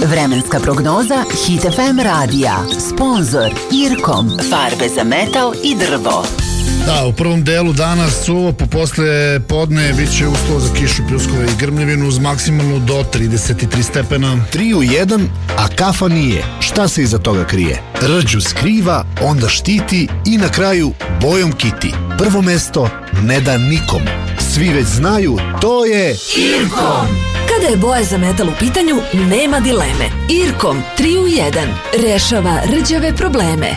Vremenska prognoza Hit FM radija. Sponzor Irkom. Farbe za metal i drvo. Da, u prvom delu danas suvo, posle podne bit će uslov za kišu, pljuskove i grmljevinu uz maksimalnu do 33 stepena. 3 u 1, a kafa nije. Šta se iza toga krije? Rđu skriva, onda štiti i na kraju bojom kiti. Prvo mesto ne da nikom. Svi već znaju, to je Irkom. Kada je boja za metal u pitanju, nema dileme. Irkom 3 u 1 rešava rđave probleme.